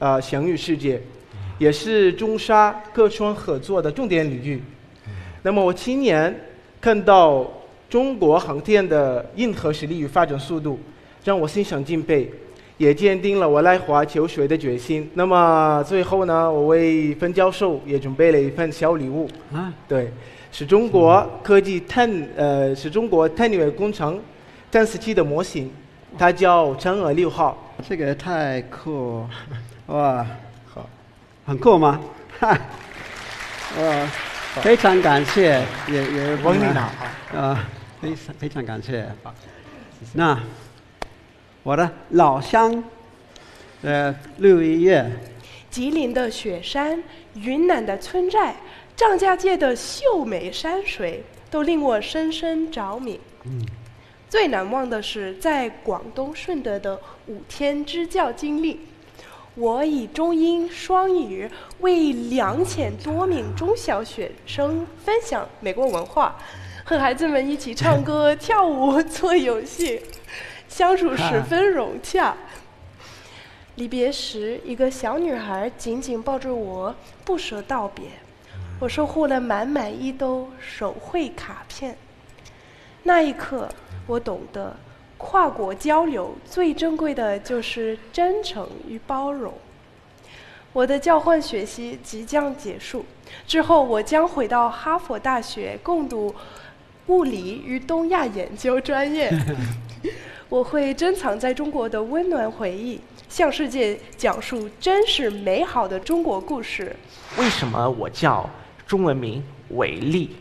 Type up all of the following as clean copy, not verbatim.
享誉世界，也是中沙各双合作的重点领域。那么我亲眼看到中国航天的硬核实力与发展速度，让我心生敬佩，也坚定了我来华求学的决心。那么最后呢，我为范教授也准备了一份小礼物对，是中国探月工程探测器的模型，它叫嫦娥6号。 这个太酷，哇，好，很酷吗？哇，非常感谢，也王领导非常感谢。那我的老乡6月， 吉林的雪山、云南的村寨、张家界的秀美山水，都令我深深着迷。最难忘的是在广东顺德的5天支教经历。我以中英双语为2000多名中小学生分享美国文化，和孩子们一起唱歌、跳舞、做游戏，相处十分融洽。离别时，一个小女孩紧紧抱着我，不舍道别。我收获了满满一兜手绘卡片。那一刻，我懂得跨国交流最珍贵的就是真诚与包容。我的交换学习即将结束，之后我将回到哈佛大学攻读物理与东亚研究专业。我会珍藏在中国的温暖回忆，向世界讲述真实美好的中国故事。 为什么我叫中文名伟丽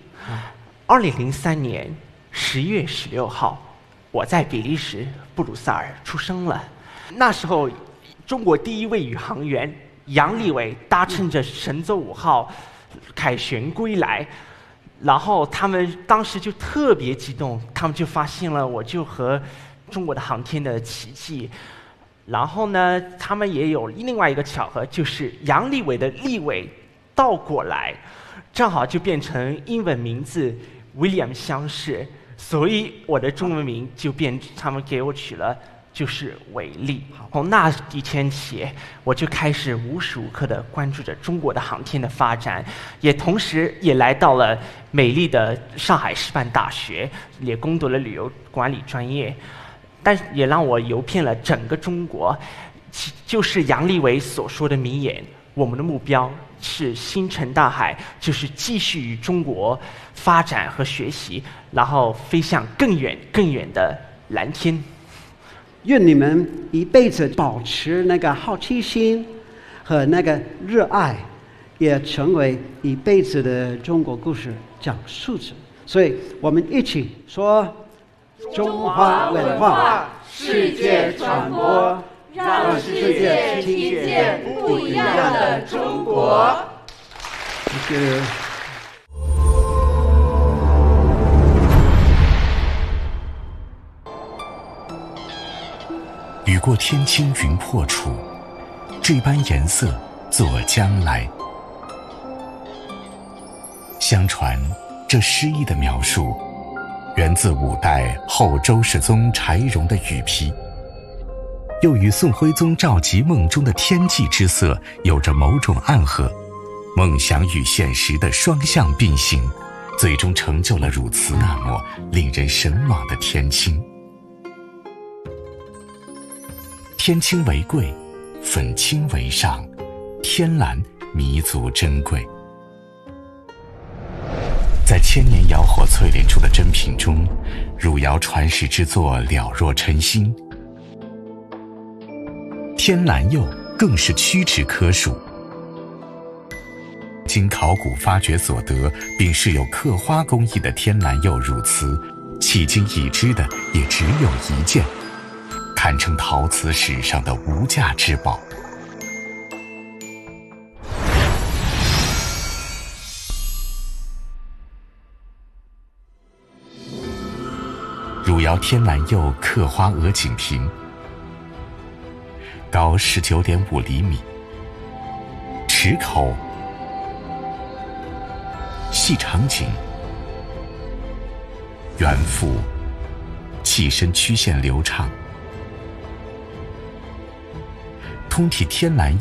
？2003年10月16号，我在比利时布鲁塞尔出生了。那时候，中国第一位宇航员杨利伟搭乘着神舟5号凯旋归来，然后他们当时就特别激动，他们就发现了我就和中国的航天的奇迹。然后呢，他们也有另外一个巧合，就是杨利伟的利伟倒过来，正好就变成英文名字 William 相似，所以我的中文名就他们给我取了就是伟丽。从那一天起，我就开始无时无刻地关注着中国的航天的发展，也同时也来到了美丽的上海师范大学，也攻读了旅游管理专业。但也让我游遍了整个中国，就是杨利伟所说的名言：我们的目标是星辰大海，就是继续与中国发展和学习，然后飞向更远更远的蓝天。 愿你们一辈子保持那个好奇心和那个热爱，也成为一辈子的中国故事讲述者。所以我们一起说：中华文化世界传播，让世界听见不一样的中国。谢谢。 雨过天青云破处，这般颜色作将来。相传这诗意的描述源自5代后周世宗柴荣的羽皮，又与宋徽宗赵佶梦中的天际之色有着某种暗合，梦想与现实的双向并行，最终成就了如此那么令人神往的天青。天青为贵，粉青为上，天蓝弥足珍贵。在千年窑火淬炼出的珍品中，汝窑传世之作了若晨星。天蓝釉更是屈指可数，经考古发掘所得并饰有刻花工艺的天蓝釉汝瓷，迄今已知的也只有1件，堪称陶瓷史上的无价之宝。汝窑天蓝釉刻花鹅颈瓶，高19.5厘米，齿口细长颈，圆腹，器身曲线流畅，通体天蓝釉